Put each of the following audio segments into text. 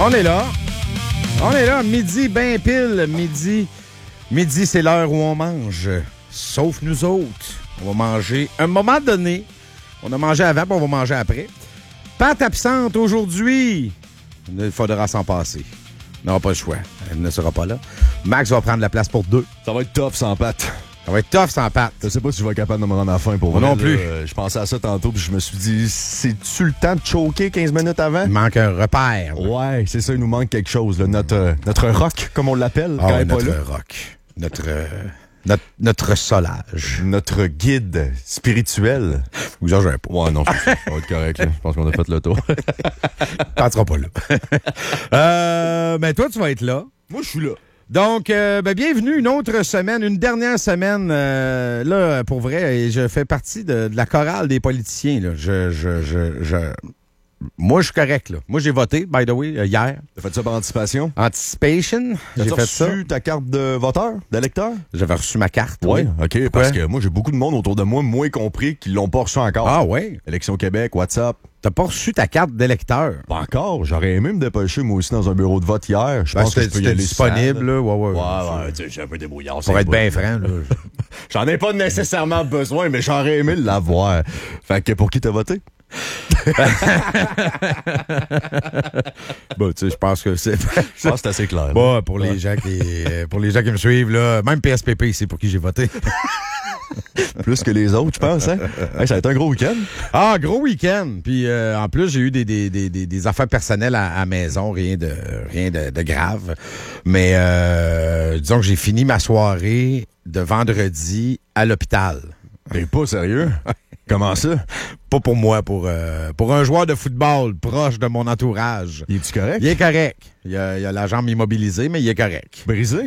On est là. On est là, midi ben pile. Midi, c'est l'heure où on mange. Sauf nous autres. On va manger à un moment donné. On a mangé avant, puis on va manger après. Pat absente aujourd'hui. Il faudra s'en passer. On n'aura pas le choix. Elle ne sera pas là. Max va prendre la place pour deux. Ça va être tough sans Pat. Ça va être tough sans Pat. Je sais pas si je vais être capable de me rendre à la fin pour Moi vrai, non plus. Je pensais à ça tantôt puis je me suis dit, c'est-tu le temps de choquer 15 minutes avant? Il manque un repère. Ouais, c'est ça, il nous manque quelque chose. Là. Notre rock, comme on l'appelle, quand il est pas notre là. rock. Notre solage. Notre guide spirituel. Vous en jouez pas. Ouais, non, ça va être correct. Là. Je pense qu'on a fait le tour. T'en seras pas là. Ben toi, tu vas être là. Moi, je suis là. Donc, bienvenue une autre semaine, une dernière semaine. Là, pour vrai, et je fais partie de la chorale des politiciens. Là. Moi, je suis correct. Là. Moi, j'ai voté, by the way, hier. T'as fait ça par anticipation? Anticipation. J'ai fait ça. T'as reçu ta carte de voteur, d'électeur? J'avais reçu ma carte. Oui, oui. OK. Parce que moi, j'ai beaucoup de monde autour de moi, moi y compris, qui l'ont pas reçu encore. Ah oui? Élection Québec, WhatsApp. T'as pas reçu ta carte d'électeur? Pas encore. J'aurais aimé me dépêcher, moi aussi, dans un bureau de vote hier. Je pense que je peux y aller disponible, là. Ouais. Ouais, tu sais, j'ai un peu débrouillard. Pour être bien franc, là. J'en ai pas nécessairement besoin, mais j'aurais aimé l'avoir. Fait que pour qui t'as voté? Bon, tu sais, je pense que c'est. Je pense que c'est assez clair. Bon, pour les gens qui me suivent, là, même PSPP, c'est pour qui j'ai voté. Plus que les autres, je pense, hein? Hey, ça a été un gros week-end. Ah, gros week-end. Puis en plus, j'ai eu des affaires personnelles à la maison, rien de grave. Mais disons que j'ai fini ma soirée de vendredi à l'hôpital. T'es pas sérieux? Comment ça? Pas pour moi, pour un joueur de football proche de mon entourage. Il est-tu correct? Il est correct. Il a la jambe immobilisée, mais il est correct. Brisé?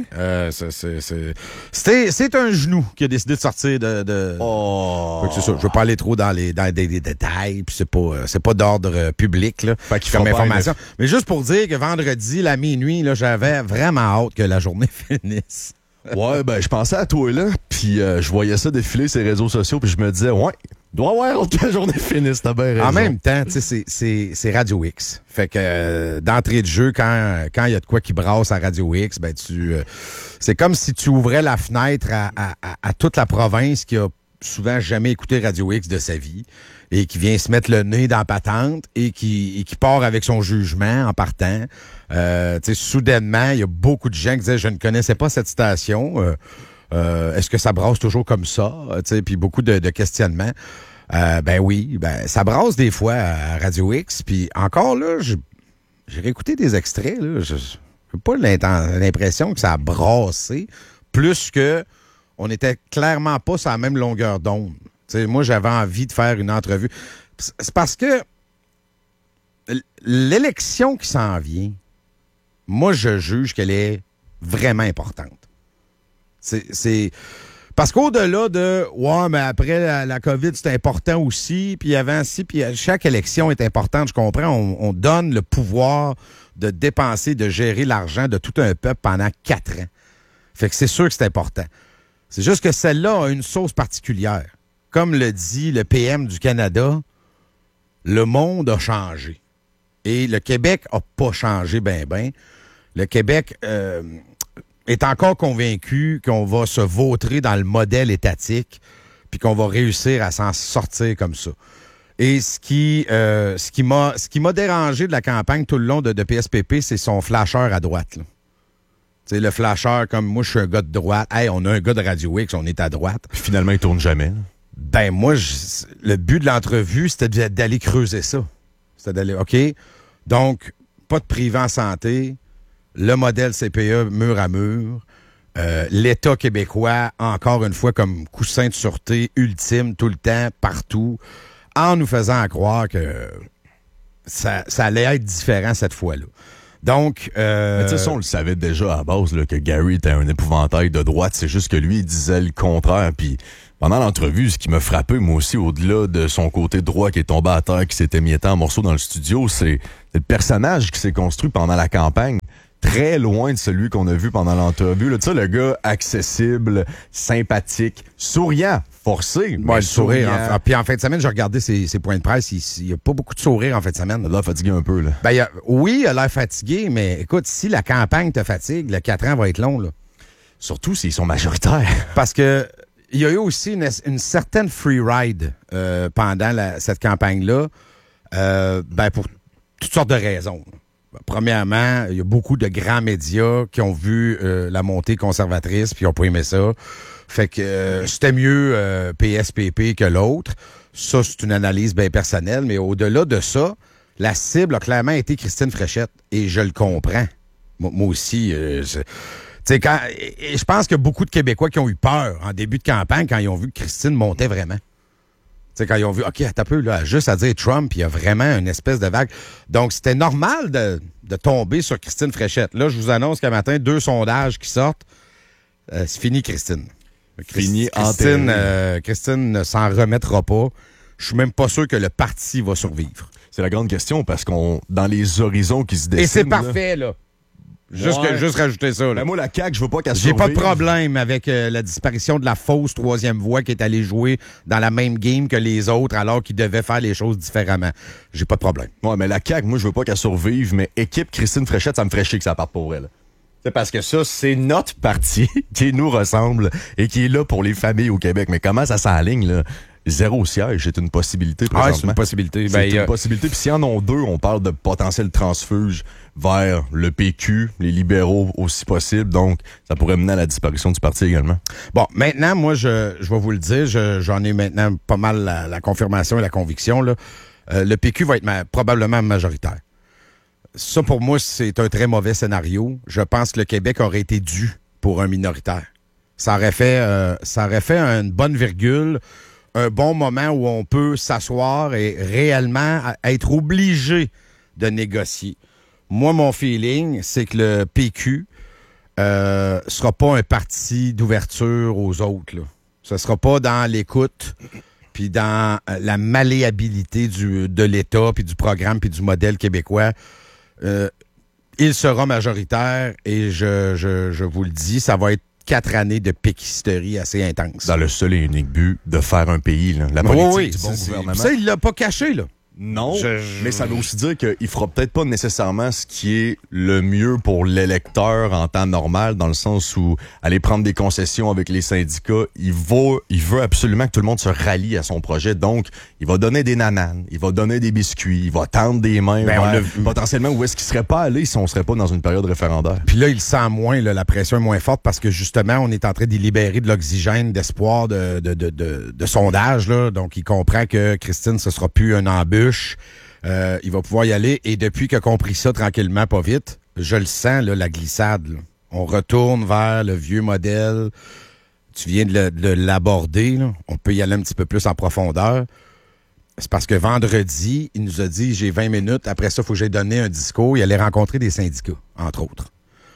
C'est un genou qui a décidé de sortir de... Oh! C'est ça. Je veux pas aller trop dans des détails, puis c'est pas d'ordre public, là. Fait qu'il comme faut information. Mais juste pour dire que vendredi, la minuit, là, j'avais vraiment hâte que la journée finisse. Ouais, ben, je pensais à toi, là, puis je voyais ça défiler sur les réseaux sociaux, puis je me disais, ouais, doit avoir hâte que la journée finisse, t'as bien raison. En même temps, tu sais, c'est Radio X. Fait que d'entrée de jeu, quand il y a de quoi qui brasse à Radio X, ben c'est comme si tu ouvrais la fenêtre à toute la province qui a souvent jamais écouté Radio X de sa vie et qui vient se mettre le nez dans la patente et qui part avec son jugement en partant. Soudainement, il y a beaucoup de gens qui disaient « Je ne connaissais pas cette station. Est-ce que ça brasse toujours comme ça? » Puis beaucoup de questionnements. Ben oui, ça brasse des fois à Radio X. Puis encore là, j'ai réécouté des extraits. Là, je n'ai pas l'impression que ça a brassé plus que on n'était clairement pas sur la même longueur d'onde. T'sais, moi, j'avais envie de faire une entrevue. C'est parce que l'élection qui s'en vient, moi, je juge qu'elle est vraiment importante. C'est parce qu'au-delà de « Ouais, mais après la COVID, c'est important aussi, puis avant ci, puis chaque élection est importante, je comprends, on donne le pouvoir de dépenser, de gérer l'argent de tout un peuple pendant 4 ans. Fait que c'est sûr que c'est important. C'est juste que celle-là a une sauce particulière. Comme le dit le PM du Canada, le monde a changé. Et le Québec n'a pas changé ben. Le Québec est encore convaincu qu'on va se vautrer dans le modèle étatique puis qu'on va réussir à s'en sortir comme ça. Et ce qui m'a dérangé de la campagne tout le long de PSPP, c'est son flasheur à droite, là. Tu sais, le flasheur, comme moi, je suis un gars de droite. Hey, on a un gars de Radio X, on est à droite. Puis finalement, il tourne jamais. Ben, moi, le but de l'entrevue, c'était d'aller creuser ça. C'était d'aller, OK, donc, pas de privé en santé, le modèle CPE mur à mur, l'État québécois, encore une fois, comme coussin de sûreté ultime, tout le temps, partout, en nous faisant croire que ça allait être différent cette fois-là. Donc, mais tu sais, ça, on le savait déjà à la base, là, que Gary était un épouvantail de droite. C'est juste que lui, il disait le contraire. Puis pendant l'entrevue, ce qui m'a frappé, moi aussi, au-delà de son côté droit qui est tombé à terre, qui s'était mietté en morceaux dans le studio, c'est le personnage qui s'est construit pendant la campagne. très loin de celui qu'on a vu pendant l'entrevue. Tu sais, le gars accessible, sympathique, souriant, forcé. Ouais, le sourire. Puis en fin de semaine, j'ai regardé ses points de presse. Il n'y a pas beaucoup de sourire en fin de semaine. Il a l'air fatigué un peu, là. Ben, oui, il a l'air fatigué, mais écoute, si la campagne te fatigue, le 4 ans va être long, là. Surtout s'ils sont majoritaires. Parce que il y a eu aussi une certaine free ride pendant cette campagne-là, pour toutes sortes de raisons. Premièrement, il y a beaucoup de grands médias qui ont vu la montée conservatrice puis ils n'ont pas aimé ça. Fait que c'était mieux PSPP que l'autre. Ça, c'est une analyse bien personnelle. Mais au-delà de ça, la cible a clairement été Christine Fréchette. Et je le comprends. Moi aussi, je pense qu'il y a beaucoup de Québécois qui ont eu peur en début de campagne quand ils ont vu que Christine montait vraiment. T'sais, quand ils ont vu, OK, attends un peu, là, juste à dire Trump, il y a vraiment une espèce de vague. Donc, c'était normal de tomber sur Christine Fréchette. Là, je vous annonce qu'à matin, 2 sondages qui sortent. C'est fini, Christine. Christine ne s'en remettra pas. Je suis même pas sûr que le parti va survivre. C'est la grande question parce qu'on dans les horizons qui se dessinent. Et c'est parfait, là. Juste rajouter ça. Là. Ben moi, la CAQ, je veux pas qu'elle J'ai survive. pas de problème avec la disparition de la fausse troisième voie qui est allée jouer dans la même game que les autres alors qu'ils devaient faire les choses différemment. J'ai pas de problème. Ouais, mais la CAQ, moi, je veux pas qu'elle survive, mais équipe Christine Fréchette, ça me ferait chier que ça parte pour elle. C'est parce que ça, c'est notre parti qui nous ressemble et qui est là pour les familles au Québec. Mais comment ça s'enligne, là? 0 siège, c'est une possibilité présentement. Ah, c'est une possibilité. C'est une possibilité. Puis s'il y en a 2, on parle de potentiel transfuge vers le PQ, les libéraux aussi possible. Donc, ça pourrait mener à la disparition du parti également. Bon, maintenant, moi, je vais vous le dire, j'en ai maintenant pas mal la confirmation et la conviction. Là. Le PQ va être probablement majoritaire. Ça, pour moi, c'est un très mauvais scénario. Je pense que le Québec aurait été dû pour un minoritaire. Ça aurait fait une bonne virgule, un bon moment où on peut s'asseoir et réellement être obligé de négocier. Moi, mon feeling, c'est que le PQ sera pas un parti d'ouverture aux autres. Là. Ce sera pas dans l'écoute puis dans la malléabilité de l'État puis du programme puis du modèle québécois. Il sera majoritaire et je vous le dis, ça va être 4 années de péquisterie assez intense. Dans le seul et unique but de faire un pays, là. La politique du bon gouvernement. Ça, il l'a pas caché, là. Non, mais ça veut aussi dire qu'il fera peut-être pas nécessairement ce qui est le mieux pour l'électeur en temps normal, dans le sens où aller prendre des concessions avec les syndicats, il veut absolument que tout le monde se rallie à son projet. Donc, il va donner des nananes, il va donner des biscuits, il va tendre des mains potentiellement où est-ce qu'il serait pas allé si on serait pas dans une période référendaire. Puis là, il sent moins, là, la pression est moins forte parce que justement, on est en train d'y libérer de l'oxygène, d'espoir, de sondage, là. Donc, il comprend que Christine, ce sera plus un embûche. Il va pouvoir y aller. Et depuis qu'il a compris ça tranquillement, pas vite, je le sens, là, la glissade. Là. On retourne vers le vieux modèle. Tu viens de l'aborder. Là. On peut y aller un petit peu plus en profondeur. C'est parce que vendredi, il nous a dit, j'ai 20 minutes. Après ça, il faut que j'aie donné un discours. Il allait rencontrer des syndicats, entre autres.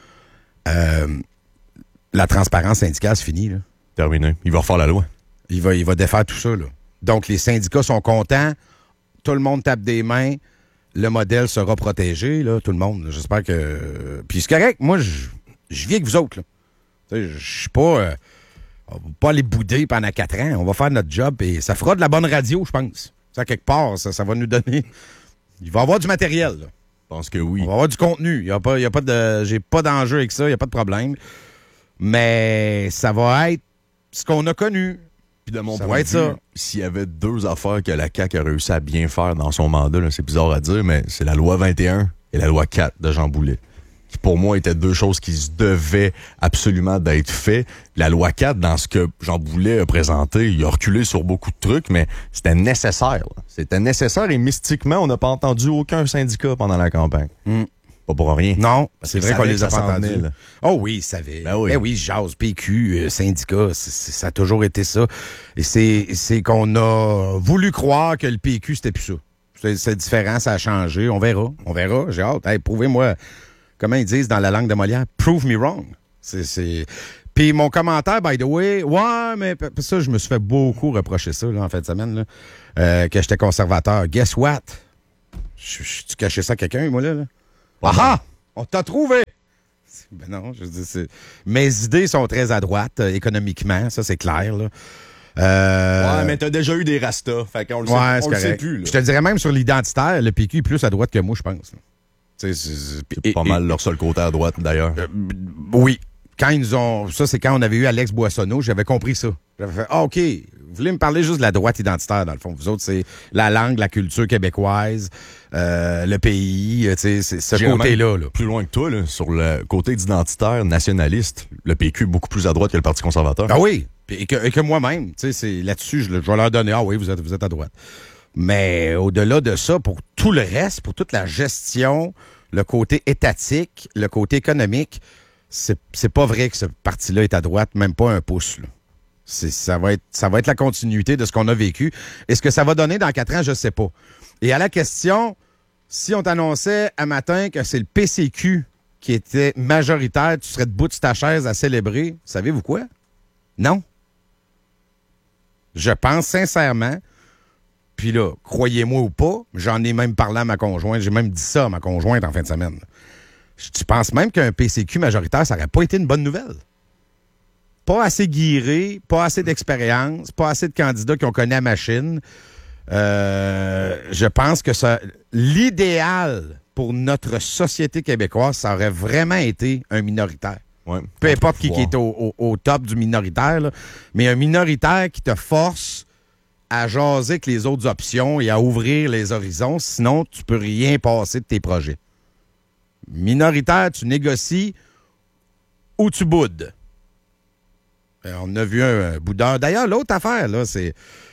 La transparence syndicale, c'est fini. Là. Terminé. Il va refaire la loi. Il va défaire tout ça. Là. Donc, les syndicats sont contents. Tout le monde tape des mains. Le modèle sera protégé, là, tout le monde. J'espère que... Puis c'est correct. Moi, je vis avec vous autres. Je suis pas... on va pas aller bouder pendant 4 ans. On va faire notre job et ça fera de la bonne radio, je pense. Ça, quelque part, ça va nous donner... Il va y avoir du matériel. Là. Je pense que oui. On va avoir du contenu. J'ai pas d'enjeu avec ça. Il n'y a pas de problème. Mais ça va être ce qu'on a connu. Puis de mon point de vue, s'il y avait 2 affaires que la CAQ a réussi à bien faire dans son mandat, là, c'est bizarre à dire, mais c'est la loi 21 et la loi 4 de Jean Boulet. Qui pour moi étaient 2 choses qui se devaient absolument d'être faites. La loi 4, dans ce que Jean Boulet a présenté, il a reculé sur beaucoup de trucs, mais c'était nécessaire. Là. C'était nécessaire et mystiquement, on n'a pas entendu aucun syndicat pendant la campagne. Pas pour rien. Non, c'est vrai qu'on les a pas entendus. Oh oui, ils savaient. Ben oui. Ben oui, jase, PQ, syndicat, ça a toujours été ça. Et c'est qu'on a voulu croire que le PQ, c'était plus ça. C'est différent, ça a changé. On verra. J'ai hâte. Hey, prouvez-moi, comment ils disent dans la langue de Molière, prove me wrong. Puis mon commentaire, by the way, ouais, mais ça, je me suis fait beaucoup reprocher ça là, en fin de semaine, là, que j'étais conservateur. Guess what? Tu cachais ça à quelqu'un, moi, là? Ah! On t'a trouvé! Ben non, je dis, mes idées sont très à droite, économiquement, ça c'est clair, là. Ouais, mais t'as déjà eu des rastas, fait qu'on le sait, ouais, on le sait plus. Là. Je te dirais même sur l'identitaire, le PQ est plus à droite que moi, je pense. C'est pas mal leur seul côté à droite, d'ailleurs. Oui. Quand ils nous ont... Ça, c'est quand on avait eu Alex Boissonneau, j'avais compris ça. J'avais fait, OK, vous voulez me parler juste de la droite identitaire, dans le fond. Vous autres, c'est la langue, la culture québécoise, le pays, c'est ce côté-là. Là. Plus loin que toi, là, sur le côté identitaire nationaliste, le PQ est beaucoup plus à droite que le Parti conservateur. Ah oui, et que moi-même, c'est là-dessus, je vais leur donner, ah oui, vous êtes à droite. Mais au-delà de ça, pour tout le reste, pour toute la gestion, le côté étatique, le côté économique, c'est pas vrai que ce parti-là est à droite, même pas un pouce. Là. Ça va être la continuité de ce qu'on a vécu. Et ce que ça va donner dans 4 ans, je sais pas. Et à la question, si on t'annonçait un matin que c'est le PCQ qui était majoritaire, tu serais debout de ta chaise à célébrer, savez-vous quoi? Non. Je pense sincèrement, puis là, croyez-moi ou pas, j'en ai même parlé à ma conjointe, j'ai même dit ça à ma conjointe en fin de semaine. Tu penses même qu'un PCQ majoritaire, ça n'aurait pas été une bonne nouvelle? Pas assez guiré, pas assez d'expérience, pas assez de candidats qui ont connu la machine. Je pense que l'idéal pour notre société québécoise, ça aurait vraiment été un minoritaire. Ouais, peu importe qui est au top du minoritaire, là, mais un minoritaire qui te force à jaser avec les autres options et à ouvrir les horizons, sinon tu peux rien passer de tes projets. Minoritaire, tu négocies ou tu boudes. On a vu un boudeur. D'ailleurs, l'autre affaire, là, c'est...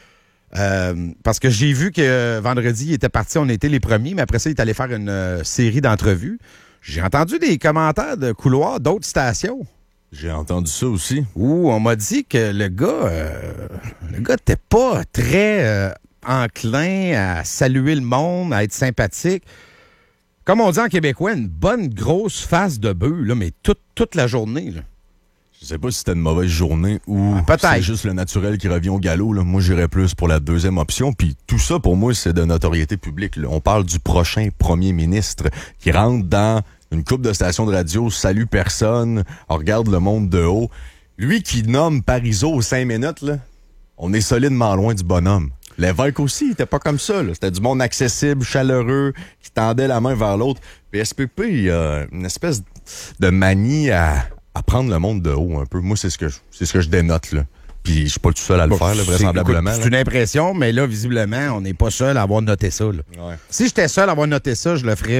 parce que j'ai vu que vendredi, il était parti, on était les premiers, mais après ça, il est allé faire une série d'entrevues. J'ai entendu des commentaires de couloirs d'autres stations. J'ai entendu ça aussi. Où on m'a dit que le gars n'était pas très enclin à saluer le monde, à être sympathique. Comme on dit en québécois, une bonne grosse face de bœuf, là, mais toute la journée. Là. Je sais pas si c'était une mauvaise journée ou c'est juste le naturel qui revient au galop. Là. Moi, j'irais plus pour la deuxième option. Puis tout ça, pour moi, c'est de notoriété publique. Là. On parle du prochain premier ministre qui rentre dans une couple de stations de radio, salue personne, on regarde le monde de haut. Lui qui nomme Parizeau aux 5 minutes, là, on est solidement loin du bonhomme. L'évêque aussi, il était pas comme ça. Là. C'était du monde accessible, chaleureux, qui tendait la main vers l'autre. Puis SPP, il y a une espèce de manie à prendre le monde de haut un peu. Moi, c'est ce que je dénote, là. Puis je suis pas le tout seul à le faire, là, vraisemblablement. C'est une impression, mais là, visiblement, on n'est pas seul à avoir noté ça. Là. Ouais. Si j'étais seul à avoir noté ça, je le ferais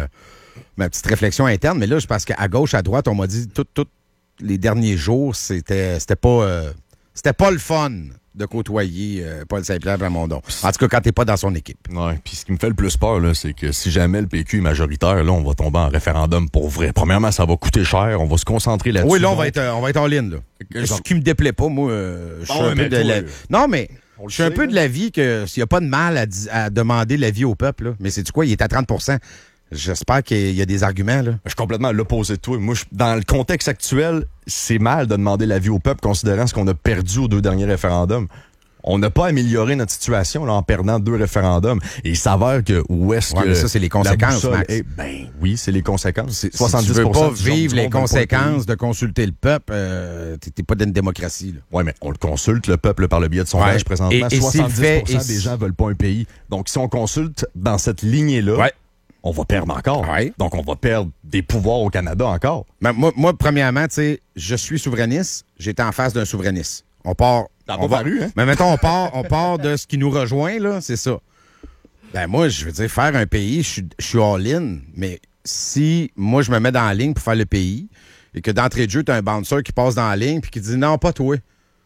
ma petite réflexion interne. Mais là, c'est parce qu'à gauche, à droite, on m'a dit tous les derniers jours, c'était pas le fun de côtoyer Paul Saint-Pierre Plamondon. En tout cas, quand t'es pas dans son équipe. Ouais. Puis ce qui me fait le plus peur, là, c'est que si jamais le PQ est majoritaire, là, on va tomber en référendum pour vrai. Premièrement, ça va coûter cher. On va se concentrer là-dessus. Oui, là, on va être en ligne, là. Ce qui me déplaît pas, moi, je suis un peu de la... Non, mais je suis un peu de l'avis que s'il n'y a pas de mal à demander l'avis au peuple, là. Mais c'est-tu quoi? Il est à 30 %. J'espère qu'il y a des arguments, là. Je suis complètement à l'opposé de toi. Moi, dans le contexte actuel, c'est mal de demander l'avis au peuple, considérant ce qu'on a perdu aux 2 derniers référendums. On n'a pas amélioré notre situation là, en perdant 2 référendums. Et il s'avère que où est-ce que... Mais ça, c'est les conséquences, Max. Oui, c'est les conséquences. 70% si tu veux pas vivre les conséquences de consulter le peuple, t'es pas dans une démocratie. Oui, mais on le consulte, le peuple, par le biais de sondage présentement. Et 70% des gens veulent pas un pays. Donc, si on consulte dans cette lignée-là, on va perdre encore. Ouais. Donc, on va perdre des pouvoirs au Canada encore. Mais moi, premièrement, tu sais, je suis souverainiste. J'étais en face d'un souverainiste. On part... hein? Mais mettons, on part de ce qui nous rejoint, là, c'est ça. Ben moi, je veux dire, faire un pays, je suis all-in, mais si moi, je me mets dans la ligne pour faire le pays, et que d'entrée de jeu, tu as un bouncer qui passe dans la ligne puis qui dit « Non, pas toi. »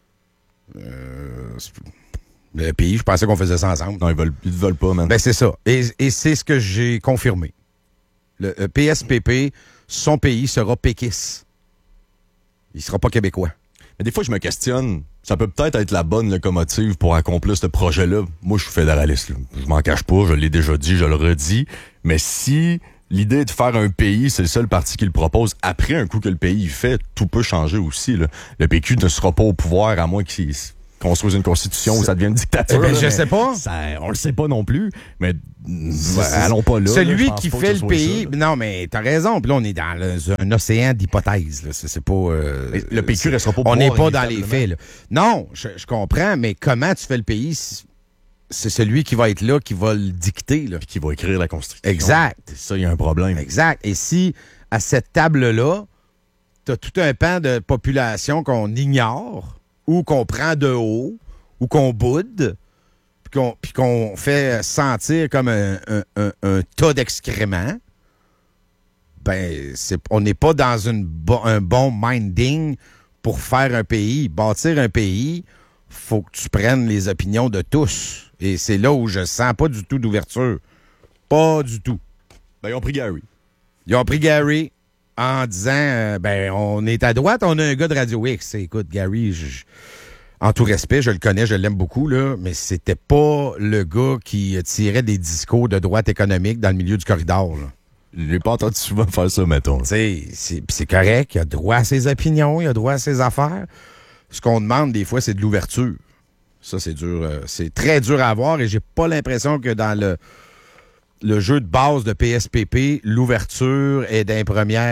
Le pays, je pensais qu'on faisait ça ensemble. Non, ils veulent pas, man. Ben c'est ça. Et c'est ce que j'ai confirmé. Le PSPP, son pays sera péquiste. Il sera pas québécois. Mais des fois, je me questionne, ça peut peut-être être la bonne locomotive pour accomplir ce projet-là. Moi, je suis fédéraliste. Là. Je m'en cache pas, je l'ai déjà dit, je le redis. Mais si l'idée de faire un pays, c'est le seul parti qui le propose, après un coup que le pays fait, tout peut changer aussi. Là. Le PQ ne sera pas au pouvoir à moins qu'il construisent une constitution où ça devient une dictature. Ben, je sais pas. On le sait pas non plus, mais allons pas là. Celui là, qui fait le pays... Ça, non, mais t'as raison. Puis là, on est dans un océan d'hypothèses. C'est pas... le PQ restera pas... On n'est pas dans les faits. Là. Non, je comprends, mais comment tu fais le pays... C'est celui qui va être là, qui va le dicter. Là. Puis qui va écrire la Constitution. Exact. Ça, il y a un problème. Exact. Et si, à cette table-là, tu as tout un pan de population qu'on ignore, ou qu'on prend de haut, ou qu'on boude, puis qu'on fait sentir comme un tas d'excréments, ben, on n'est pas dans un bon minding pour faire un pays. Bâtir un pays, faut que tu prennes les opinions de tous. Et c'est là où je sens pas du tout d'ouverture. Pas du tout. Ben, ils ont pris Gary. Ils ont pris Gary en disant, on est à droite, on a un gars de Radio X. Écoute, Gary, en tout respect, je le connais, je l'aime beaucoup, là, mais c'était pas le gars qui tirait des discours de droite économique dans le milieu du corridor. Là. Je l'ai pas entendu souvent faire ça, mettons. C'est correct, il a droit à ses opinions, il a droit à ses affaires. Ce qu'on demande des fois, c'est de l'ouverture. Ça, c'est dur. C'est très dur à avoir et j'ai pas l'impression que dans le jeu de base de PSPP, l'ouverture est dans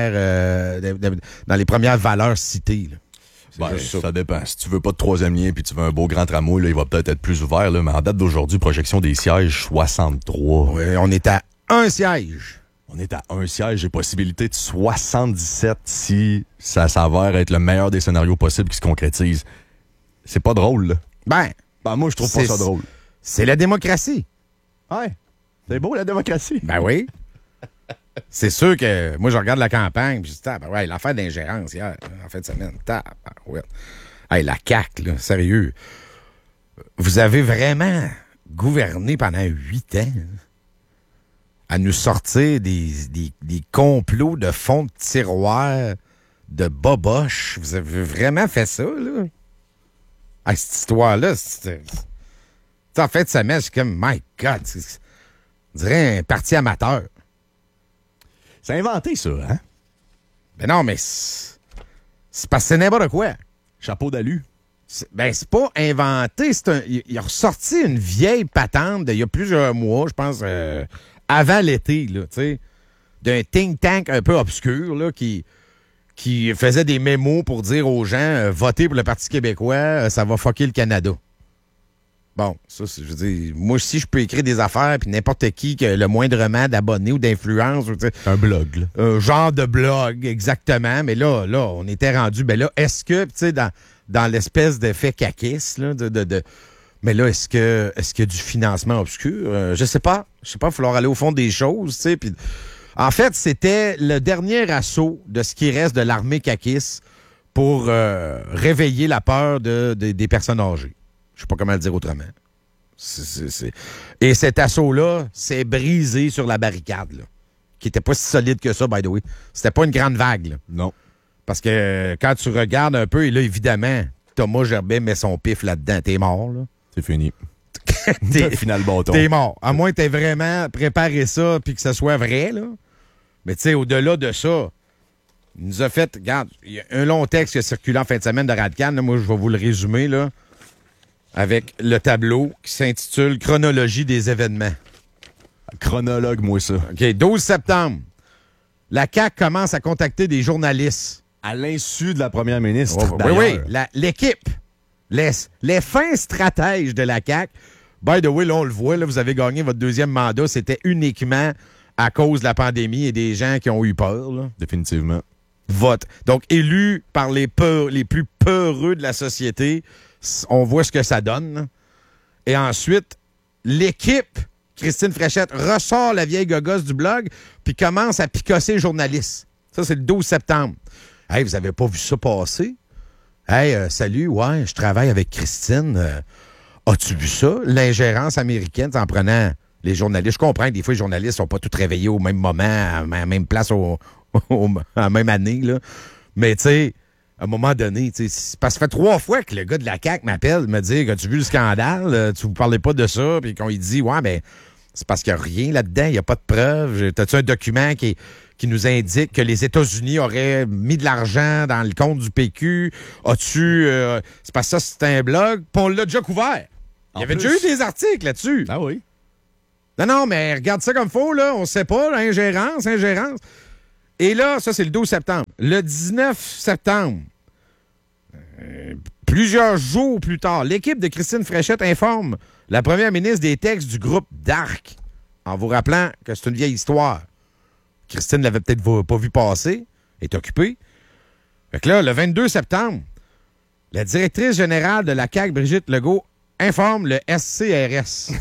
les premières valeurs citées. Ça dépend. Si tu veux pas de troisième lien puis tu veux un beau grand tramway, là, il va peut-être être plus ouvert. Là, mais en date d'aujourd'hui, projection des sièges, 63. Oui, on est à un siège. On est à un siège et possibilité de 77 si ça s'avère être le meilleur des scénarios possibles qui se concrétise. C'est pas drôle, là. Ben, moi, je trouve pas ça drôle. C'est la démocratie. Ouais. C'est beau, la démocratie. Ben oui. C'est sûr que moi, je regarde la campagne, puis je dis, l'affaire d'ingérence hier, en fin de semaine, hey, la CAQ, là, sérieux. Vous avez vraiment gouverné pendant 8 ans à nous sortir des complots de fonds de tiroir, de boboches. Vous avez vraiment fait ça, là? Hey, cette histoire-là, en fin de semaine, je suis comme, my God, on dirait un parti amateur. C'est inventé, ça, hein? Ben non, mais c'est parce que c'est n'importe quoi. Chapeau d'alu. C'est pas inventé. Il a ressorti une vieille patente d'il y a plusieurs mois, je pense, avant l'été, là, tu sais, d'un think tank un peu obscur, là, qui faisait des mémos pour dire aux gens, votez pour le Parti québécois, ça va fucker le Canada. Bon, ça, je veux dire, moi aussi, je peux écrire des affaires, puis n'importe qui a le moindrement d'abonnés ou d'influence. Un blog, là. Un genre de blog, exactement. Mais là, on était rendu. Ben là, est-ce que, tu sais, dans l'espèce d'effet caquiste, là, mais là, est-ce qu'il y a du financement obscur? Je sais pas. Il va falloir aller au fond des choses, tu sais. Puis, en fait, c'était le dernier assaut de ce qui reste de l'armée caquiste pour réveiller la peur des personnes âgées. Je sais pas comment le dire autrement. Et cet assaut-là s'est brisé sur la barricade, là, qui était pas si solide que ça, by the way. C'était pas une grande vague, là. Non. Parce que quand tu regardes un peu, et là, évidemment, Thomas Gerbet met son pif là-dedans. T'es mort, là. C'est fini. T'es final bâton. T'es mort. À moins que t'aies vraiment préparé ça puis que ce soit vrai, là. Mais tu sais, au-delà de ça, il nous a fait... Regarde, il y a un long texte qui a circulé en fin de semaine de Radcan. Là, moi, je vais vous le résumer, là. Avec le tableau qui s'intitule « Chronologie des événements ». Chronologue, moi, ça. OK, 12 septembre. La CAQ commence à contacter des journalistes. À l'insu de la première ministre, Oui. L'équipe. Les fins stratèges de la CAQ. By the way, là, on le voit, là, vous avez gagné votre deuxième mandat. C'était uniquement à cause de la pandémie et des gens qui ont eu peur. Là. Définitivement. Vote. Donc, élu par les plus peureux de la société... On voit ce que ça donne. Là. Et ensuite, l'équipe, Christine Fréchette, ressort la vieille gogosse du blog puis commence à picosser les journalistes. Ça, c'est le 12 septembre. Hey, vous avez pas vu ça passer? Hey, salut, ouais, je travaille avec Christine. As-tu vu ça? L'ingérence américaine en prenant les journalistes. Je comprends que des fois, les journalistes sont pas tous réveillés au même moment, à la même place, à la même année. Là. Mais tu sais, à un moment donné, parce que ça fait 3 fois que le gars de la CAQ m'appelle, me dit, as-tu vu le scandale? Tu vous parlez pas de ça? Puis qu'on lui dit, ouais, ben, C'est parce qu'il n'y a rien là-dedans, il n'y a pas de preuves. T'as-tu un document qui nous indique que les États-Unis auraient mis de l'argent dans le compte du PQ? As-tu... c'est parce que ça, c'est un blog, puis on l'a déjà couvert. Il y avait déjà eu des articles là-dessus. Ah oui? Non, mais regarde ça comme faux, là. On ne sait pas, ingérence. Et là, ça, c'est le 12 septembre. Le 19 septembre, plusieurs jours plus tard, l'équipe de Christine Fréchette informe la première ministre des textes du groupe d'Arc, en vous rappelant que c'est une vieille histoire. Christine ne l'avait peut-être pas vu passer, est occupée. Fait que là, le 22 septembre, la directrice générale de la CAQ, Brigitte Legault, informe le SCRS.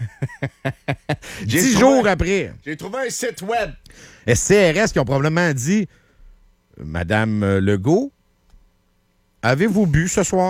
10 jours après. J'ai trouvé un site web. SCRS qui ont probablement dit « Madame Legault, avez-vous bu ce soir? »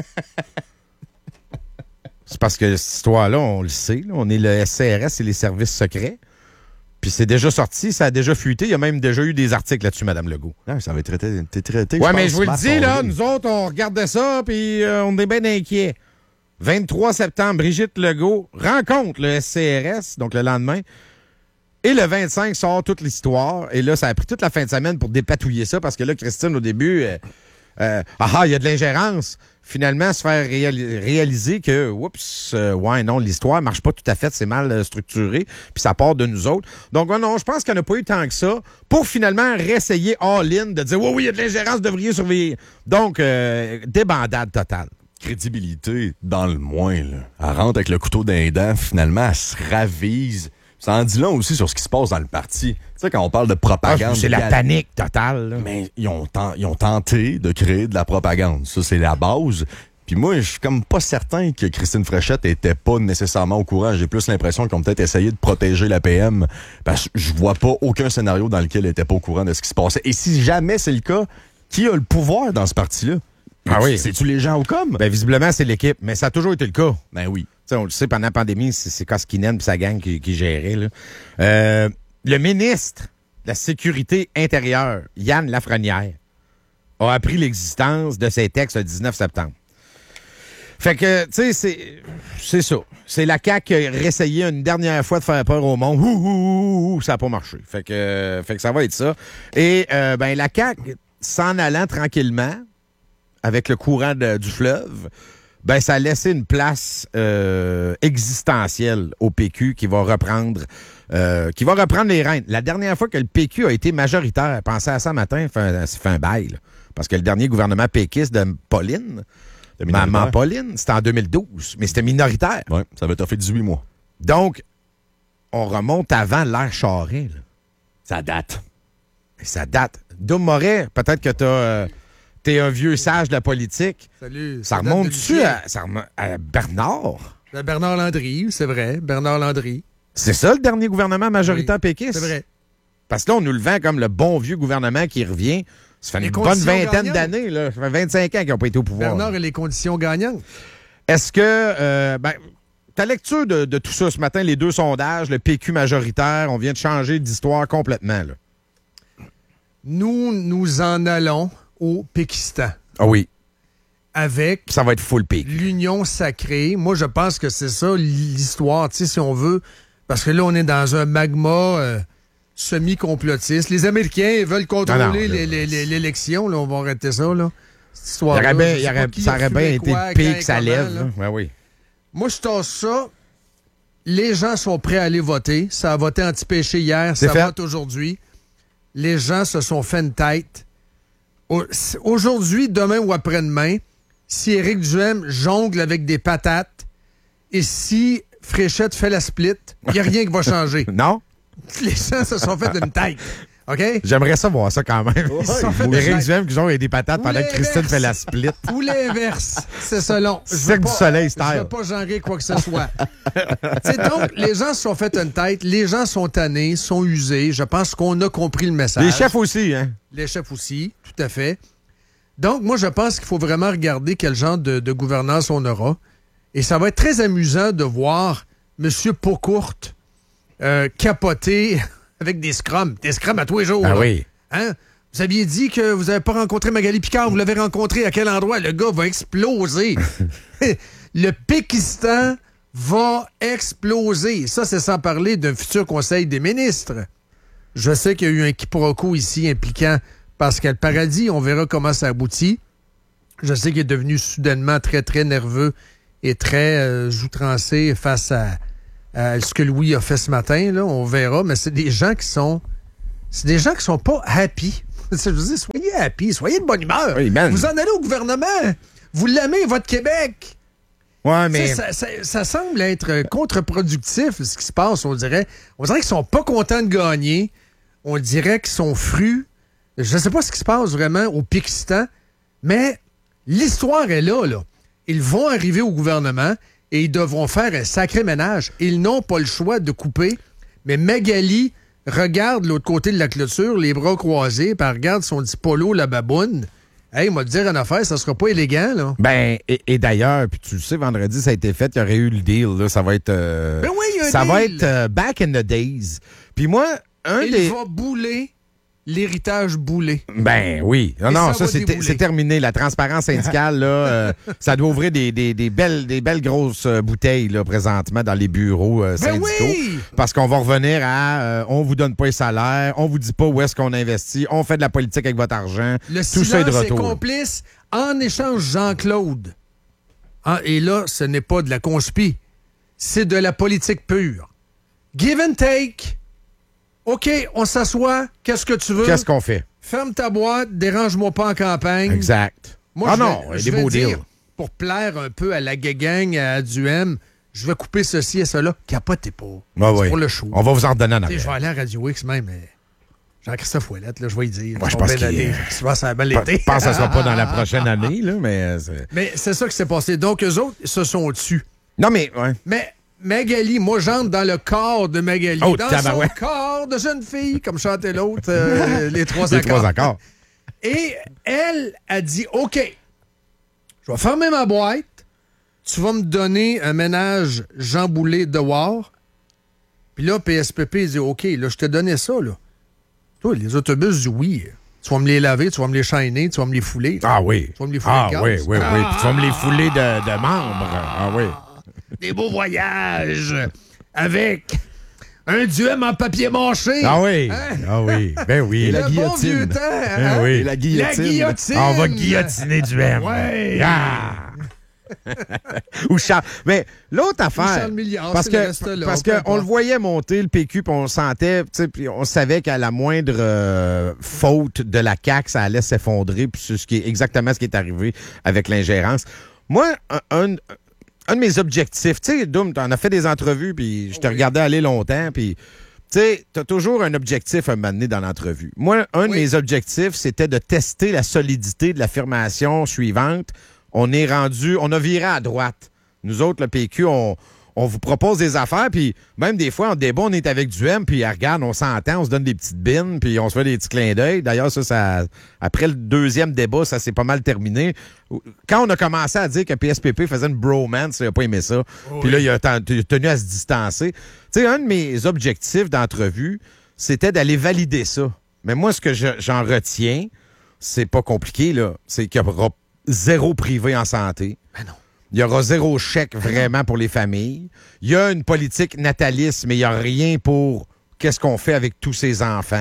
C'est parce que cette histoire-là, on le sait. Là, on est le SCRS, c'est les services secrets. Puis c'est déjà sorti, ça a déjà fuité. Il y a même déjà eu des articles là-dessus, Mme Legault. Ah, ça avait été traité. Ouais, mais je vous le dis, là, nous autres, on regardait ça, puis on est bien inquiets. 23 septembre, Brigitte Legault rencontre le SCRS, donc le lendemain. Et le 25 sort toute l'histoire. Et là, ça a pris toute la fin de semaine pour dépatouiller ça, parce que là, Christine, au début, il y a de l'ingérence. Finalement, se faire réaliser que, l'histoire marche pas tout à fait, c'est mal structuré, puis ça part de nous autres. Donc, non, je pense qu'il n'y en a pas eu tant que ça pour finalement réessayer all-in de dire, oui, il y a de l'ingérence, vous devriez surveiller. Donc, débandade totale. Crédibilité, dans le moins, là. Elle rentre avec le couteau dans les dents, finalement, elle se ravise. Ça en dit long aussi sur ce qui se passe dans le parti. Tu sais, quand on parle de propagande... c'est la panique totale. Là. Mais ils ont tenté de créer de la propagande. Ça, c'est la base. Puis moi, je suis comme pas certain que Christine Fréchette était pas nécessairement au courant. J'ai plus l'impression qu'ils ont peut-être essayé de protéger la PM. Parce que je vois pas aucun scénario dans lequel elle était pas au courant de ce qui se passait. Et si jamais c'est le cas, qui a le pouvoir dans ce parti-là? Ah oui. C'est-tu les gens au com? Ben, visiblement, c'est l'équipe. Mais ça a toujours été le cas. Ben oui. T'sais, on le sait, pendant la pandémie, c'est Koskinen et sa gang qui gérait. Là. Le ministre de la Sécurité intérieure, Yann Lafrenière, a appris l'existence de ces textes le 19 septembre. Fait que, tu sais, c'est ça. C'est la CAQ qui a réessayé une dernière fois de faire peur au monde. Ça n'a pas marché. Fait que ça va être ça. Et la CAQ, s'en allant tranquillement, avec le courant du fleuve, ça a laissé une place existentielle au PQ qui va reprendre les rênes. La dernière fois que le PQ a été majoritaire, pensez à ça matin, ça fait un bail. Là, parce que le dernier gouvernement péquiste de Pauline, Maman Pauline, c'était en 2012, mais c'était minoritaire. Oui, ça avait fait 18 mois. Donc, on remonte avant l'ère Charest. Là. Ça date. Ça date. Dom Moret, peut-être que t'es un vieux sage de la politique. Salut. Ça remonte-tu à Bernard? Bernard Landry, c'est vrai. Bernard Landry. C'est ça le dernier gouvernement majoritaire péquiste? C'est vrai. Parce que là, on nous le vend comme le bon vieux gouvernement qui revient. Ça fait une bonne vingtaine d'années. Là. Ça fait 25 ans qu'ils n'ont pas été au pouvoir. Bernard et les conditions gagnantes. Est-ce que... ta lecture de tout ça ce matin, les deux sondages, le PQ majoritaire, on vient de changer d'histoire complètement. Là. Nous en allons au Pékistan. Ah oui. Avec ça va être full PQ. L'union sacrée. Moi, je pense que c'est ça l'histoire, tu sais, si on veut. Parce que là, on est dans un magma semi-complotiste. Les Américains veulent contrôler l'élection. Là, on va arrêter ça. Là. Cette histoire ça aurait bien été pire que ça lève. Ouais, oui. Moi, je tasse ça. Les gens sont prêts à aller voter. Ça a voté anti-péché hier. Ça vote aujourd'hui. Les gens se sont fait une tête. Aujourd'hui, demain ou après-demain, si Éric Duhaime jongle avec des patates et si Fréchette fait la split, il n'y a rien qui va changer. Non? Les gens se sont fait une tête. OK? J'aimerais ça voir ça quand même. Éric Duhaime qui jongle avec des patates pendant que Christine fait la split. Ou l'inverse. C'est selon. Cirque du soleil, style. Je ne veux pas genrer quoi que ce soit. Donc, les gens se sont fait une tête. Les gens sont tannés, sont usés. Je pense qu'on a compris le message. Les chefs aussi, hein? Les chefs aussi, tout à fait. Donc, moi, je pense qu'il faut vraiment regarder quel genre de gouvernance on aura. Et ça va être très amusant de voir M. Paucourte capoter avec des scrums. Des scrums à tous les jours. Ah là. oui. Hein? Vous aviez dit que vous n'avez pas rencontré Magali Picard. Vous l'avez rencontré à quel endroit? Le gars va exploser. Le Pékistan va exploser. Ça, c'est sans parler d'un futur conseil des ministres. Je sais qu'il y a eu un quiproquo ici impliquant Pascal Paradis. On verra comment ça aboutit. Je sais qu'il est devenu soudainement très, très nerveux et très outrancé face à ce que Louis a fait ce matin. Là. On verra, mais c'est des gens qui sont pas happy. Je veux dire, soyez happy, soyez de bonne humeur. Oui, vous en allez au gouvernement. Vous l'aimez, votre Québec. Ouais, mais... Ça semble être contre-productif, ce qui se passe, on dirait. On dirait qu'ils sont pas contents de gagner. On dirait qu'ils sont frus. Je ne sais pas ce qui se passe vraiment au Pikistan, mais l'histoire est là. Ils vont arriver au gouvernement et ils devront faire un sacré ménage. Ils n'ont pas le choix de couper. Mais Magali regarde l'autre côté de la clôture, les bras croisés, puis elle regarde son petit polo, la baboune. Hey, moi, te dire une affaire, ça sera pas élégant, là. Ben, et d'ailleurs, puis tu le sais, vendredi, ça a été fait, il y aurait eu le deal, là. Ça va être... Ben oui, il y a un ça deal. va être back in the days. Puis moi, Il va bouler l'héritage boulé. Ben oui. Non, ça, c'est terminé. La transparence syndicale, là, ça doit ouvrir des belles grosses bouteilles, là, présentement, dans les bureaux syndicaux. Oui! Parce qu'on va revenir à on vous donne pas les salaires, on vous dit pas où est-ce qu'on investit, on fait de la politique avec votre argent. Le tout ça est de silence est retour. complice. En échange, Jean-Claude. Et là, ce n'est pas de la conspi. C'est de la politique pure. Give and take. OK, on s'assoit. Qu'est-ce que tu veux? Qu'est-ce qu'on fait? Ferme ta boîte, dérange-moi pas en campagne. Exact. Moi, des beaux deals. Pour plaire un peu à la gang, à Duhem, je vais couper ceci et cela. Capotez pas. C'est pour le show. On va vous en redonner en arrière. Je vais aller à Radio X même, mais Jean-Christophe Ouellette, là, je vais y dire. Moi, je pense ça va bien l'été. Je pense que ça sera pas dans la prochaine année, là, mais... Mais c'est ça qui s'est passé. Donc, eux autres se sont tus. Non, mais... Ouais. Mais Magali, moi, j'entre dans le corps de Magali. Oh, dans tabarouette. son corps de jeune fille, comme chantait l'autre, les trois Les accords. 3 accords. Et elle a dit, OK, je vais fermer ma boîte. Tu vas me donner un ménage Jean Boulet de War. Puis là, PSPP dit, OK, là, je t'ai donné ça, là. Toi, les autobus disent oui. Tu vas me les laver, tu vas me les chaîner, tu vas me les fouler. Ah oui. Tu vas me les fouler de gaz. Oui. Puis tu vas me les fouler de membres. Ah oui. Des beaux voyages avec un duem en papier mâché. Ah oui. Hein? Ah oui. Ben oui. Le La bon guillotine. vieux temps. Ben Hein? oui. La guillotine. La guillotine. On va guillotiner du M. Ouais. Ah! Ou Charles. Mais l'autre affaire. Charles Milliard, parce c'est que le reste là, parce peu qu'on importe. le voyait monter, le PQ, puis on sentait, puis on savait qu'à la moindre faute de la CAQ, ça allait s'effondrer, puis c'est exactement ce qui est arrivé avec l'ingérence. Moi, un de mes objectifs, tu sais, Doom, t'en as fait des entrevues, puis je te regardais aller longtemps, puis tu sais, t'as toujours un objectif à un moment donné dans l'entrevue. Moi, un de mes objectifs, c'était de tester la solidité de l'affirmation suivante. On a viré à droite. Nous autres, le PQ, on vous propose des affaires, puis même des fois, en débat, on est avec du M, puis regarde, on s'entend, on se donne des petites bines, puis on se fait des petits clins d'œil. D'ailleurs, ça, après le deuxième débat, ça s'est pas mal terminé. Quand on a commencé à dire que PSPP faisait une bromance, il a pas aimé ça. Puis là, il a tenu à se distancer. Tu sais, un de mes objectifs d'entrevue, c'était d'aller valider ça. Mais moi, ce que j'en retiens, c'est pas compliqué, là. C'est qu'il y aura zéro privé en santé. Ben non. Il y aura zéro chèque vraiment pour les familles. Il y a une politique nataliste, mais il n'y a rien pour qu'est-ce qu'on fait avec tous ces enfants.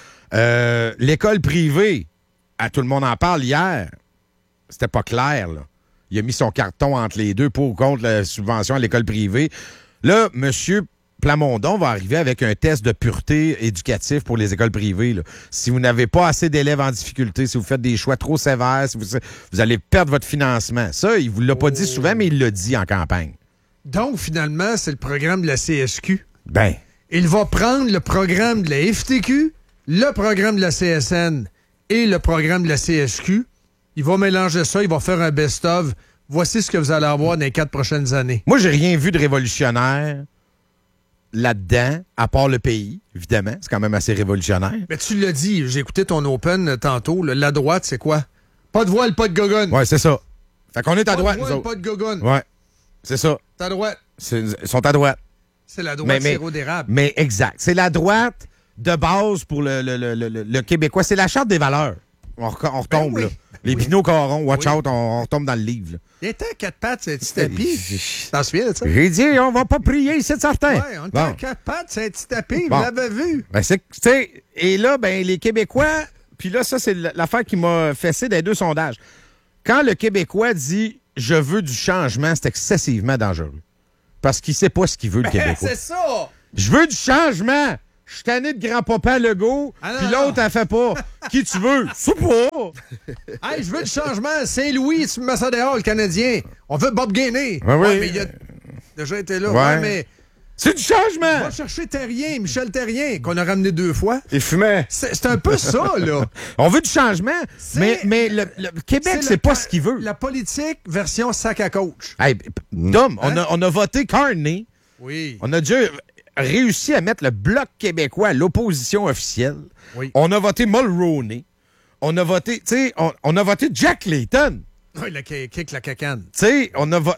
L'école privée, tout le monde en parle hier, c'était pas clair, là. Il a mis son carton entre les deux pour ou contre la subvention à l'école privée. Là, monsieur Plamondon va arriver avec un test de pureté éducatif pour les écoles privées. Là. Si vous n'avez pas assez d'élèves en difficulté, si vous faites des choix trop sévères, si vous allez perdre votre financement. Ça, il ne vous l'a pas dit souvent, mais il l'a dit en campagne. Donc, finalement, c'est le programme de la CSQ. Ben. Il va prendre le programme de la FTQ, le programme de la CSN et le programme de la CSQ. Il va mélanger ça, il va faire un best-of. Voici ce que vous allez avoir dans les 4 prochaines années. Moi, j'ai rien vu de révolutionnaire là-dedans, à part le pays, évidemment. C'est quand même assez révolutionnaire. Mais tu l'as dit, j'ai écouté ton open tantôt. La droite, c'est quoi? Pas de voile, pas de gogonne. Ouais, c'est ça. Fait qu'on est à droite, Pas de nous voile, autres. pas de gogonne. Ouais, c'est ça. C'est à droite. Ils sont à droite. C'est la droite sirop d'érable. Mais exact. C'est la droite de base pour le Québécois. C'est la charte des valeurs. on retombe, oui. là. Les Pinot Caron, watch Oui. out, on retombe dans le livre. Là. Il était à 4 pattes, c'est un petit tapis. T'en souviens de ça? J'ai dit, on va pas prier, c'est certain. Ouais, on était à 4 pattes, c'est un petit tapis, Bon. vous l'avez vu. Ben, et là, ben, les Québécois, puis là, ça, c'est l'affaire qui m'a fessé des 2 sondages. Quand le Québécois dit « je veux du changement », c'est excessivement dangereux. Parce qu'il sait pas ce qu'il veut, le Québécois. C'est ça! Je veux du changement! Je suis tanné de grand-papa Legault, Ah, non, puis l'autre, elle fait pas. Qui tu veux? C'est pas! Hey, je veux du changement. Saint-Louis, tu me mets ça dehors, le Canadien. On veut Bob Gainé. Ouais, oui. Mais il a déjà été là. Ouais. Ouais, mais C'est du changement! va chercher Terrien, Michel Terrien, qu'on a ramené 2 fois. Il fumait. C'est un peu ça, là. On veut du changement, mais le Québec, c'est pas ce qu'il veut. La politique version sac à coach. Hey, Dom, Hein? on a voté Carney. Oui. On a déjà réussi à mettre le Bloc québécois à l'opposition officielle. Oui. On a voté Mulroney. On a voté, tu sais, on a voté Jack Layton. Oui, le kick la cacane. Tu sais,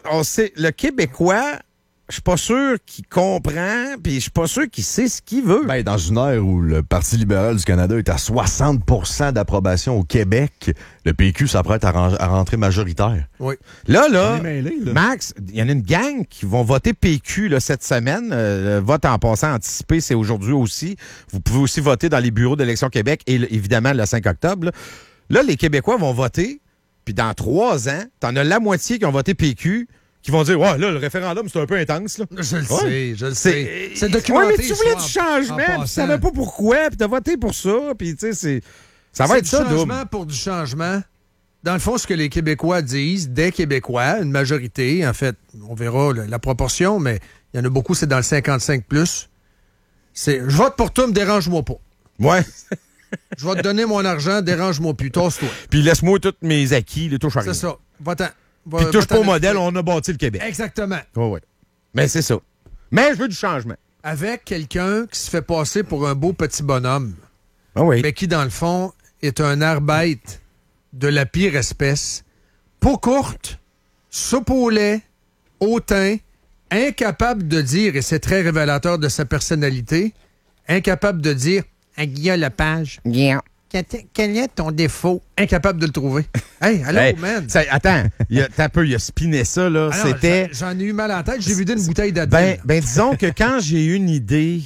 le Québécois, je suis pas sûr qu'il comprend, puis je suis pas sûr qu'il sait ce qu'il veut. Ben, dans une ère où le Parti libéral du Canada est à 60 d'approbation au Québec, le PQ s'apprête à rentrer majoritaire. Oui. Là, On est mêlés, là. Max, il y en a une gang qui vont voter PQ là, cette semaine. Le vote en passant anticipé, c'est aujourd'hui aussi. Vous pouvez aussi voter dans les bureaux d'élection Québec et évidemment le 5 octobre. Là, les Québécois vont voter, puis dans 3 ans, t'en as la moitié qui ont voté PQ, qui vont dire, ouais, là, le référendum, c'est un peu intense. Là. Je le Ouais. sais, je le sais. C'est documenté. Ouais, mais tu voulais ça, du en changement, puis tu passant. savais pas pourquoi, puis t'as voté pour ça, puis tu sais, ça va C'est être du ça, double. changement pour du changement. Dans le fond, ce que les Québécois disent, des Québécois, une majorité, en fait, on verra la proportion, mais il y en a beaucoup, c'est dans le 55+. C'est, je vote pour toi, me dérange-moi pas. Ouais. Je vais te donner mon argent, dérange-moi plus, tasse-toi. Puis laisse-moi tous mes acquis, les touche à rien. C'est ça. Va-t'en. Puis touche pas au modèle, on a bâti le Québec. Exactement. Oh, ouais. Mais c'est ça. Mais je veux du changement. Avec quelqu'un qui se fait passer pour un beau petit bonhomme, Ah oui. mais qui, dans le fond, est un arbitre de la pire espèce, peau courte, soupe au lait, hautain, incapable de dire, et c'est très révélateur de sa personnalité, incapable de dire « Guillaume Lepage, Yeah. quel est ton défaut? » Incapable de le trouver. Hey, allô, Hey, man! attends, il a spiné ça, là. Ah non, C'était. J'en ai eu mal à la tête, j'ai vu une bouteille d'Advil. Ben, disons que quand j'ai une idée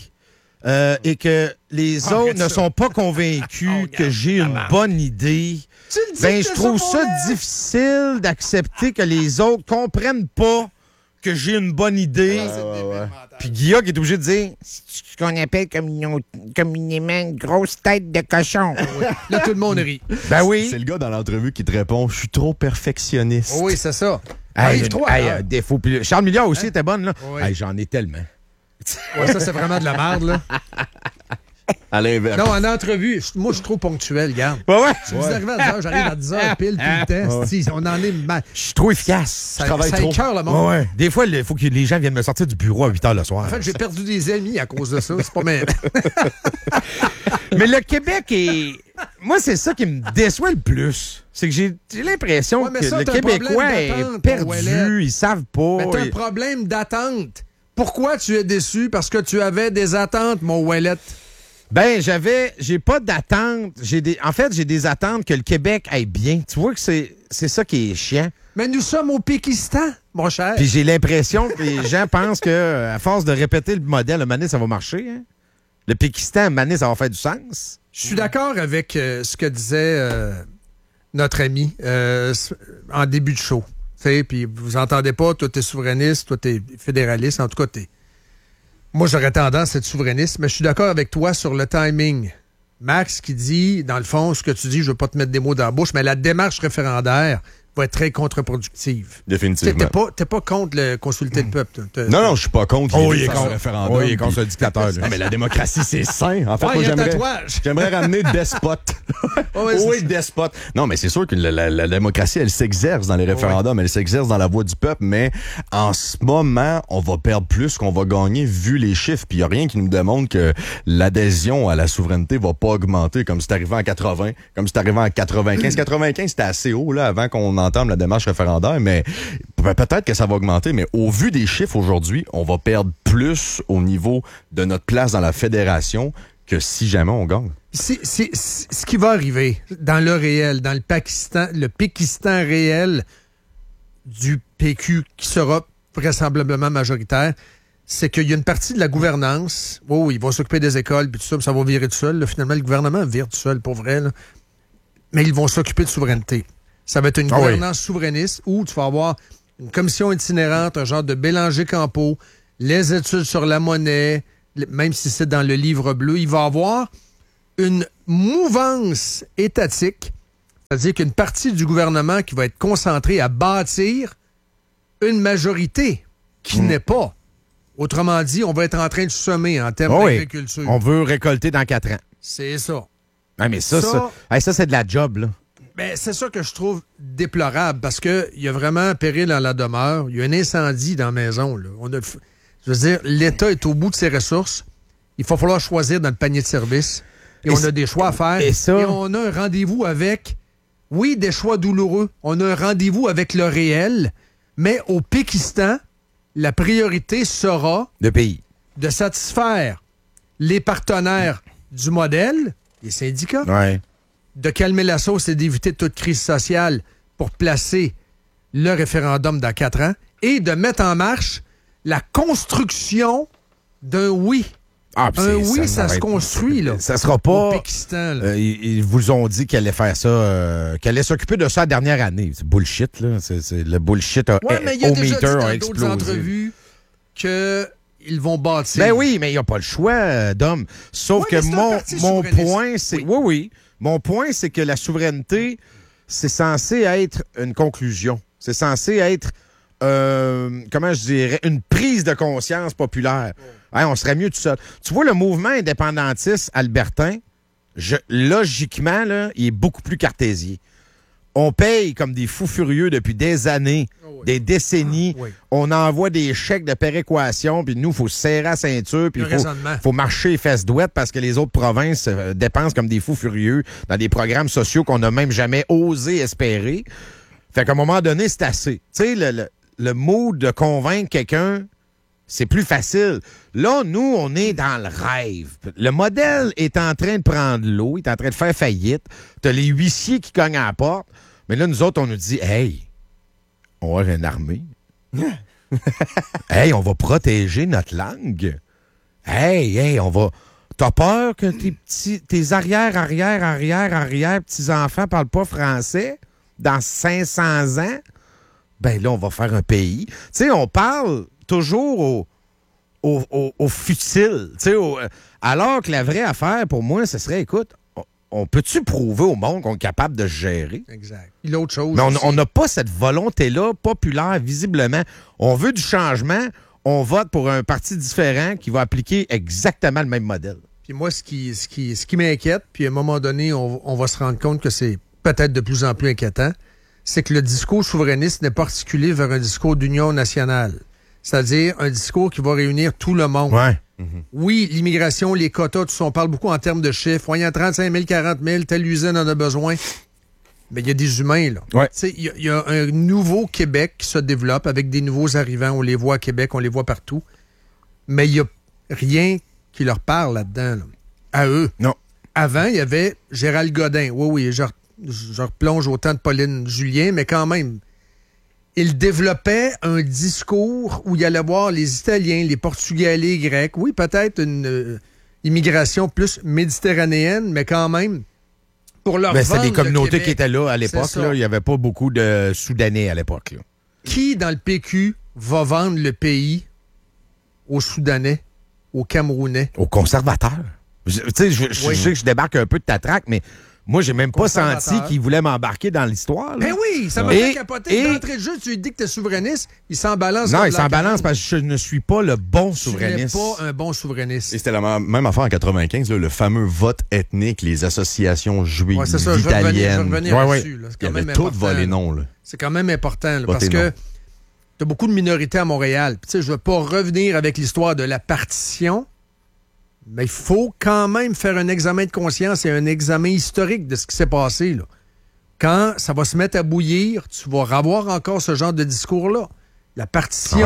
et que les autres Arrête ne ça. sont pas convaincus Oh, que j'ai une bonne idée, Tu le dis ben, que je trouve ça ça pour elle. difficile d'accepter que les autres comprennent pas que j'ai une bonne idée. Puis Guilla qui est obligé de dire c'est ce qu'on appelle communément une grosse tête de cochon. Là, tout le monde rit. Ben oui. C'est le gars dans l'entrevue qui te répond « Je suis trop perfectionniste. Oui, c'est ça. Hey, Arrive trop à l'heure. un défaut. Puis Charles Milliard aussi était bonne, là. Oui. Hey, j'en ai tellement. Ouais, ça, c'est vraiment de la merde, là. À l'inverse. Non, en entrevue, moi, je suis trop ponctuel, garde. Ouais, ouais. Si vous arrivez à 10h, j'arrive à 10h pile tout le temps. Si, on en est mal. Je suis trop efficace. Ça, travaille ça trop. écoeure le monde. Ouais, ouais. Des fois, il faut que les gens viennent me sortir du bureau à 8h le soir. En fait, j'ai perdu des amis à cause de ça. C'est pas mal. Mais le Québec est. Moi, c'est ça qui me déçoit le plus. C'est que j'ai l'impression Ouais, mais que ça, le t'as un Québécois problème est d'attente, perdu, mon Ouellet. ils savent pas. Mais t'as un Ils- problème d'attente. Pourquoi tu es déçu? Parce que tu avais des attentes, mon Ouellet. Ben, j'ai pas d'attente. En fait, j'ai des attentes que le Québec aille bien. Tu vois que c'est ça qui est chiant. Mais nous sommes au Pékistan, mon cher. Puis j'ai l'impression que les gens pensent que à force de répéter le modèle, à un moment donné, ça va marcher. Hein? Le Pékistan, à un moment donné, ça va faire du sens. Je suis d'accord avec ce que disait notre ami en début de show. Tu sais, puis vous entendez pas, toi t'es souverainiste, toi t'es fédéraliste, en tout cas t'es... Moi j'aurais tendance à être souverainiste, mais je suis d'accord avec toi sur le timing. Max qui dit, dans le fond, ce que tu dis, je veux pas te mettre des mots dans la bouche, mais la démarche référendaire va être très contre-productive. Définitivement. T'es pas contre le consulter le peuple. Non, je suis pas contre Oh, l'idée il est de faire contre. un référendum. Oh, il est contre puis- ce dictateur. lui. Ah, mais la démocratie, c'est sain. En fait, Ouais, moi, il y a un j'aimerais tatouage. ramener despote. Ouais, c'est oui, ça. despote. Non, mais c'est sûr que la démocratie, elle s'exerce dans les référendums, elle s'exerce dans la voix du peuple, mais en ce moment, on va perdre plus qu'on va gagner vu les chiffres. Puis il n'y a rien qui nous démontre que l'adhésion à la souveraineté va pas augmenter comme c'est arrivé en 80, comme c'est arrivé en 95. 95, c'était assez haut là avant qu'on entame la démarche référendaire, mais peut-être que ça va augmenter, mais au vu des chiffres aujourd'hui, on va perdre plus au niveau de notre place dans la fédération que si jamais on gagne. C'est ce qui va arriver dans le réel, dans le Pékistan réel du PQ qui sera vraisemblablement majoritaire, c'est qu'il y a une partie de la gouvernance, ils vont s'occuper des écoles, puis tout ça, puis ça va virer tout seul. Là. Finalement, le gouvernement vire tout seul, pour vrai. Là. Mais ils vont s'occuper de souveraineté. Ça va être une gouvernance souverainiste où tu vas avoir une commission itinérante, un genre de Bélanger-Campo, les études sur la monnaie, même si c'est dans le livre bleu, il va y avoir une mouvance étatique, c'est-à-dire qu'une partie du gouvernement qui va être concentrée à bâtir une majorité qui n'est pas. Autrement dit, on va être en train de semer en termes d'agriculture. On veut récolter dans 4 ans. C'est ça. Ah, mais ça, c'est de la job, là. Ben, c'est ça que je trouve déplorable, parce qu'il y a vraiment un péril dans la demeure. Il y a un incendie dans la maison. Là. Je veux dire, l'État est au bout de ses ressources. Il va falloir choisir dans le panier de services. Et on a des choix à faire. Et on a un rendez-vous avec, des choix douloureux. On a un rendez-vous avec le réel. Mais au Pékistan, la priorité sera de satisfaire les partenaires du modèle, les syndicats, de calmer la sauce et d'éviter toute crise sociale pour placer le référendum dans 4 ans et de mettre en marche la construction d'un oui. Ça se construit, là. Ça sera pas. Au Pékistan, là. Ils vous ont dit qu'elle allait faire ça, qu'elle allait s'occuper de ça la dernière année. C'est bullshit, là. C'est le bullshit mais il y a déjà dit dans explosé. d'autres entrevues qu'ils vont bâtir. Ben oui, mais il n'y a pas le choix, Dom. Sauf que mon point, c'est. Mon point, c'est que la souveraineté, c'est censé être une conclusion. C'est censé être, comment je dirais, une prise de conscience populaire. On serait mieux tout seul. Tu vois, le mouvement indépendantiste albertain, logiquement, là, il est beaucoup plus cartésien. On paye comme des fous furieux depuis des années, des décennies. On envoie des chèques de péréquation, puis nous, il faut se serrer la ceinture, puis il faut marcher les fesses douettes parce que les autres provinces dépensent comme des fous furieux dans des programmes sociaux qu'on n'a même jamais osé espérer. Fait qu'à un moment donné, c'est assez. Tu sais, le mood de convaincre quelqu'un, c'est plus facile. Là, nous, on est dans le rêve. Le modèle est en train de prendre l'eau, il est en train de faire faillite. T'as les huissiers qui cognent à la porte. Mais là, nous autres, on nous dit, hey, on va avoir une armée. Hey, on va protéger notre langue. Hey, on va... T'as peur que tes arrière petits-enfants parlent pas français dans 500 ans? Ben là, on va faire un pays. Tu sais, on parle toujours au futile. Alors que la vraie affaire, pour moi, ce serait, écoute, on peut-tu prouver au monde qu'on est capable de se gérer? Exact. L'autre chose. Mais on n'a pas cette volonté-là populaire, visiblement. On veut du changement. On vote pour un parti différent qui va appliquer exactement le même modèle. Puis moi, ce qui m'inquiète, puis à un moment donné, on va se rendre compte que c'est peut-être de plus en plus inquiétant, c'est que le discours souverainiste n'est pas articulé vers un discours d'union nationale. C'est-à-dire un discours qui va réunir tout le monde. Oui, l'immigration, les quotas, tout ça, on parle beaucoup en termes de chiffres. Il y a 35 000, 40 000, telle usine en a besoin. Mais il y a des humains, là. Il y a un nouveau Québec qui se développe avec des nouveaux arrivants. On les voit à Québec, on les voit partout. Mais il n'y a rien qui leur parle là-dedans, là. À eux. Non. Avant, il y avait Gérald Godin. Oui, je replonge au temps de Pauline Julien, mais quand même... Il développait un discours où il allait voir les Italiens, les Portugais, les Grecs. Oui, peut-être une immigration plus méditerranéenne, mais quand même, pour leur vendre c'était des communautés Québec, qui étaient là à l'époque. Là. Il n'y avait pas beaucoup de Soudanais à l'époque. Là. Qui, dans le PQ, va vendre le pays aux Soudanais, aux Camerounais? Aux conservateurs. Je sais que je débarque un peu de ta traque, mais... Moi, j'ai même pas senti qu'il voulait m'embarquer dans l'histoire. Ben oui, ça m'a fait capoter. D'entrée de jeu, tu lui dis que t'es souverainiste, il s'en balance. Non, il s'en balance parce que je ne suis pas le bon souverainiste. Tu n'es pas un bon souverainiste. Et c'était la même affaire en 95, là, le fameux vote ethnique, les associations juives italiennes. Je vais revenir là-dessus. Là. Il y avait tout volé non. Là. C'est quand même important là, parce que t'as beaucoup de minorités à Montréal. Tu sais, je veux pas revenir avec l'histoire de la partition. Mais il faut quand même faire un examen de conscience et un examen historique de ce qui s'est passé. Là. Quand ça va se mettre à bouillir, tu vas avoir encore ce genre de discours-là. La partition,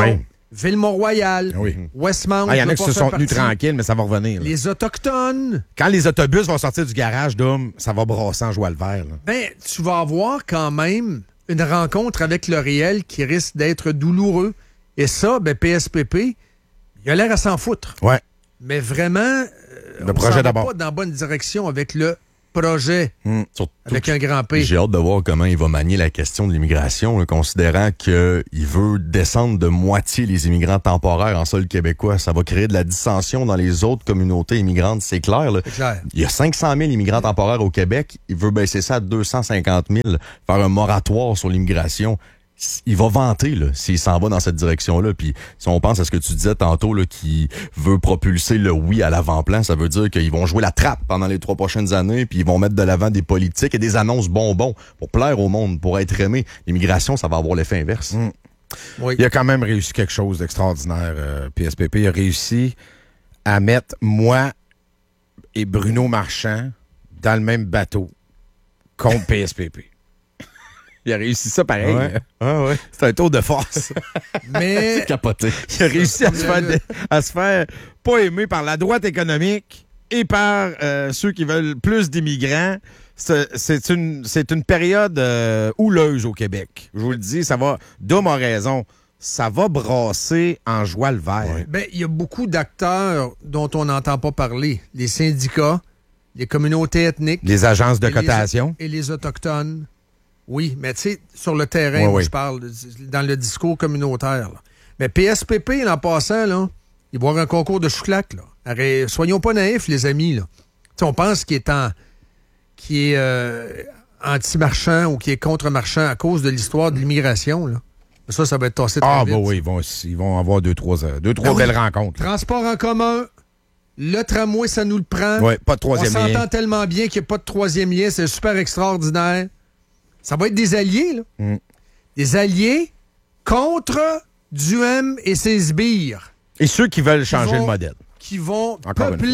Ville-Mont-Royal, Oui. Westmount. Il y en a veut qui pas se faire sont tenus partie. tranquilles, mais ça va revenir. Là. Les Autochtones. Quand les autobus vont sortir du garage, Dom, ça va brasser en joie le vert. Là. Ben, tu vas avoir quand même une rencontre avec le réel qui risque d'être douloureux. Et ça, ben, PSPP, il a l'air à s'en foutre. Ouais. Mais vraiment, Le projet on d'abord. va pas dans la bonne direction avec le projet, Surtout avec un grand P. J'ai hâte de voir comment il va manier la question de l'immigration, là, considérant qu'il veut descendre de moitié les immigrants temporaires en sol québécois. Ça va créer de la dissension dans les autres communautés immigrantes, c'est clair. Là. C'est clair. Il y a 500 000 immigrants temporaires au Québec. Il veut baisser ça à 250 000, faire un moratoire sur l'immigration. Il va vanter là, s'il s'en va dans cette direction-là. Puis si on pense à ce que tu disais tantôt, là, qui veut propulser le oui à l'avant-plan, ça veut dire qu'ils vont jouer la trappe pendant les 3 prochaines années, puis ils vont mettre de l'avant des politiques et des annonces bonbons pour plaire au monde, pour être aimé. L'immigration, ça va avoir l'effet inverse. Oui. Il a quand même réussi quelque chose d'extraordinaire, PSPP. Il a réussi à mettre moi et Bruno Marchand dans le même bateau contre PSPP. Il a réussi ça pareil. Ouais. Hein. Ah ouais. C'est un tour de force. Mais Capoté. Il a réussi à se faire pas aimer par la droite économique et par ceux qui veulent plus d'immigrants. C'est une période houleuse au Québec. Je vous le dis, ça va. Dom a raison. Ça va brasser en joie le vert. Ouais. ben, il y a beaucoup d'acteurs dont on n'entend pas parler. Les syndicats, les communautés ethniques. Les agences de et cotation. et les Autochtones. Oui, mais tu sais, sur le terrain, Ouais, où oui. je parle, dans le discours communautaire. Là. Mais PSPP, en passant, là, il va y avoir un concours de chouclac. Là. Soyons pas naïfs, les amis. Là. T'sais, on pense qu'il est anti-marchand ou qu'il est contre-marchand à cause de l'histoire de l'immigration. Là. Ça va être tassé très vite. Bah oui, ils vont avoir deux, trois belles rencontres. Transport en commun, le tramway, ça nous le prend. Oui, pas de On troisième s'entend lien. tellement bien qu'il n'y a pas de troisième lien. C'est super extraordinaire. Ça va être des alliés, là. Des alliés contre Duhem et ses sbires Et ceux qui veulent changer vont- le modèle. qui vont Encore une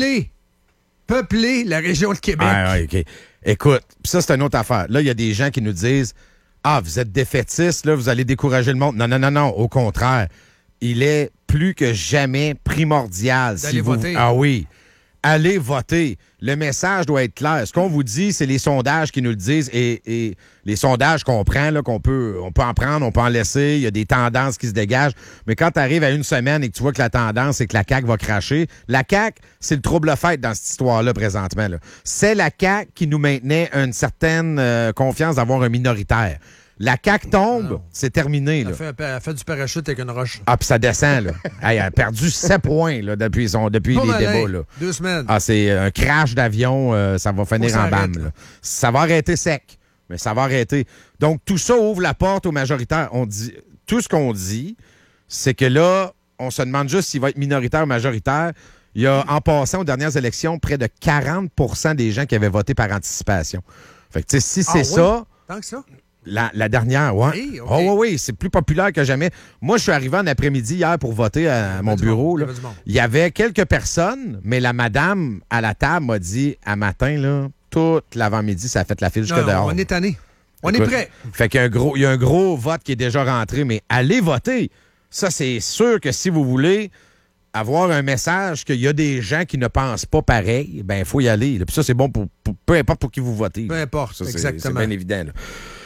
peupler la région de Québec. Ah, ouais, OK. Écoute, pis ça, c'est une autre affaire. Là, il y a des gens qui nous disent vous êtes défaitistes, là, vous allez décourager le monde. Non. Au contraire. Il est plus que jamais primordial. D'aller voter. Ah oui. Allez voter. Le message doit être clair. Ce qu'on vous dit, c'est les sondages qui nous le disent et les sondages qu'on prend, là, on peut en prendre, on peut en laisser. Il y a des tendances qui se dégagent. Mais quand tu arrives à une semaine et que tu vois que la tendance, c'est que la CAQ va cracher, la CAQ, c'est le trouble-fête dans cette histoire-là présentement. Là. C'est la CAQ qui nous maintenait une certaine confiance d'avoir un minoritaire. La CAQ tombe, Non. c'est terminé. Là. Elle fait du parachute avec une roche. Ah, puis ça descend, là. Hey, elle a perdu 7 points là, depuis Pas les malin. débats. Là. 2 semaines. Ah, c'est un crash d'avion, ça va finir Faut que ça en bam. arrête, là. Là. Ça va arrêter sec, mais ça va arrêter. Donc, tout ça ouvre la porte aux majoritaires. On dit, tout ce qu'on dit, c'est que là, on se demande juste s'il va être minoritaire ou majoritaire. Il y a, en passant aux dernières élections, près de 40 des gens qui avaient voté par anticipation. Fait que, tu sais, si c'est oui? ça... Tant que ça. La dernière, oui. Oui, OK. Oui, c'est plus populaire que jamais. Moi, je suis arrivé en après-midi hier pour voter à mon du bureau. monde, là. il y avait du monde. Il y avait quelques personnes, mais la madame à la table m'a dit à matin, là, toute l'avant-midi, ça a fait la file jusque Non, dehors. on est tanné. On Écoute, est prêt. Fait qu'il y a un gros vote qui est déjà rentré, mais allez voter. Ça, c'est sûr que si vous voulez avoir un message qu'il y a des gens qui ne pensent pas pareil, ben il faut y aller. Là. Puis ça, c'est bon pour peu importe pour qui vous votez. Peu importe, Ça, c'est exactement. bien évident. Là.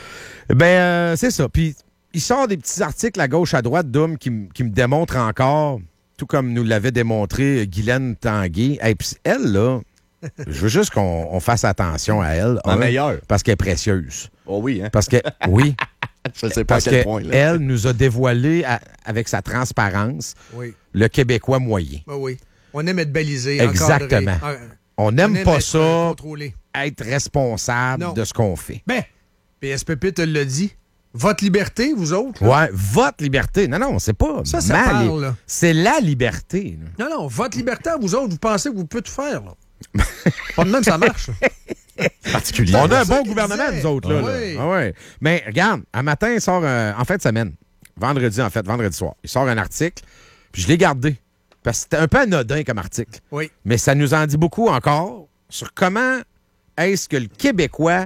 Ben, c'est ça. Puis, il sort des petits articles à gauche, à droite, Dom, qui me démontrent encore, tout comme nous l'avait démontré Guylaine Tanguay. Et puis, elle, là, je veux juste qu'on fasse attention à elle. La meilleure. Parce qu'elle est précieuse. Oh oui, hein? Parce que, oui, Je ne sais pas à parce quel point. Là. qu'elle nous a dévoilé, avec sa transparence, Oui. le Québécois moyen. Ben oui. On aime être balisé. Exactement. encadré. On n'aime pas être, ça, contrôlé. être responsable Non. de ce qu'on fait. Ben, PSPP te l'a dit. Votre liberté, vous autres. là. Ouais, votre liberté. Non, c'est pas Ça ma parle, là. C'est la liberté. là. Non, votre liberté à vous autres, vous pensez que vous pouvez tout faire. Là. Pas de même, ça marche. là. Particulier. On a un ça bon qu'il gouvernement, disait. nous autres. Là, Oui. là. Ah ouais. Mais regarde, un matin, il sort, en fin de semaine, vendredi soir, il sort un article, puis je l'ai gardé. Parce que c'était un peu anodin comme article. Oui. Mais ça nous en dit beaucoup encore sur comment est-ce que le Québécois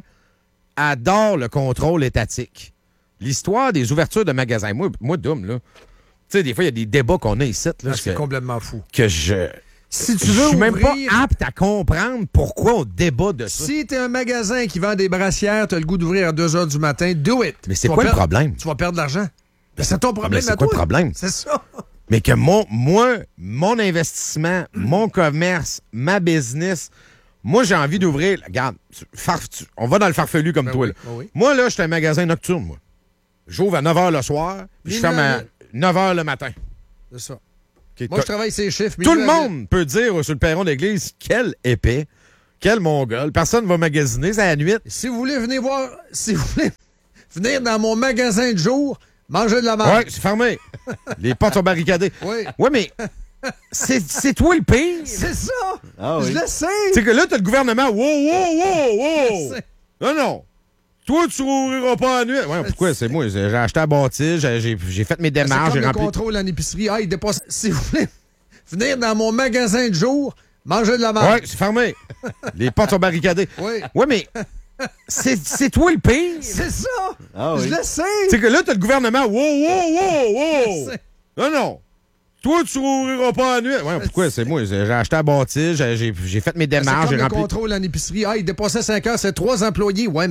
adore le contrôle étatique. L'histoire des ouvertures de magasins. Moi Dom, là, sais, des fois, il y a des débats qu'on a ici. Là, C'est complètement fou. Que je... Si tu veux je suis même pas ouvrir- apte à comprendre pourquoi on débat de ça. Si t'es un magasin qui vend des brassières, t'as le goût d'ouvrir à 2 h du matin, do it. Mais c'est Tu quoi vas le perdre- problème? Tu vas perdre de l'argent. Ben, c'est ton problème c'est à quoi toi. le problème? C'est ça. Mais que mon investissement, mon commerce, ma business, moi, j'ai envie d'ouvrir... Regarde, on va dans le farfelu comme Ben toi. oui, Là. ben oui. Moi, là, je suis un magasin nocturne, moi. J'ouvre à 9 h le soir, puis je ferme à 9 h le matin. C'est ça. OK, Moi, je travaille ces chiffres. Tout minuit le à- monde peut dire sur le perron d'église, quel épais, quel mongol. Personne va magasiner, c'est à la nuit. Si vous voulez venir voir, si vous voulez venir dans mon magasin de jour, mangez de la marde. Ouais, c'est fermé. Les portes sont barricadées. Oui. Ouais, mais c'est toi le pire. C'est ça. Ah oui. Je le sais. C'est que là, t'as le gouvernement. Wow. Non. Toi, tu rouvriras pas la nuit. Ouais, pourquoi? C'est moi. J'ai acheté la bâtisse, j'ai fait mes C'est démarches, comme j'ai le rempli. contrôle en épicerie. Ah, il dépasse. Si vous voulez venir dans mon magasin de jour, mangez de la marde. Ouais, c'est fermé. Les portes sont barricadées. Oui. Ouais, mais c'est toi le pire. C'est ça. Ah oui. Je le sais. C'est que là, t'as le gouvernement. Wow. Non. Toi, tu rouvriras pas la nuit. Ouais, pourquoi? C'est moi. J'ai acheté la bâtisse, j'ai fait mes C'est démarches, comme j'ai le rempli. contrôle en épicerie. Ah, il dépassait 5 heures, c'est 3 employés. Ouais,